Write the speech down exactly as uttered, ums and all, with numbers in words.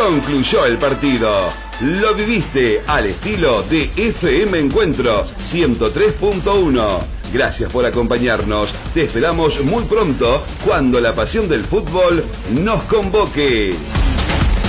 Concluyó el partido. Lo viviste al estilo de F M Encuentro ciento tres punto uno. Gracias por acompañarnos. Te esperamos muy pronto cuando la pasión del fútbol nos convoque.